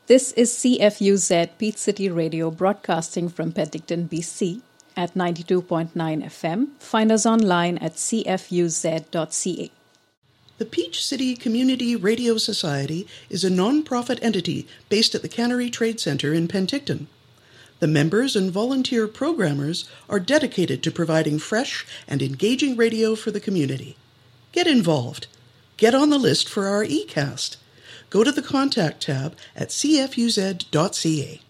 This is CFUZ Peach City Radio broadcasting from Penticton, BC at 92.9 FM. Find us online at cfuz.ca. The Peach City Community Radio Society is a non-profit entity based at the Cannery Trade Centre in Penticton. The members and volunteer programmers are dedicated to providing fresh and engaging radio for the community. Get involved. Get on the list for our eCast. Go to the Contact tab at cfuz.ca.